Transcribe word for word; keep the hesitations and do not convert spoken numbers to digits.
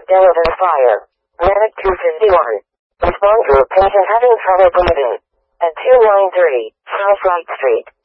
Delavan Fire. Medic two fifty-one. Respond to a patient having trouble breathing. At two ninety-three, South Wright Street.